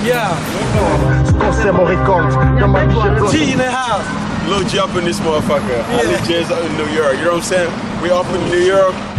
Yeah. G in the house. Lil G up in this motherfucker. Ali J's out in New York. You know what I'm saying? We up in New York.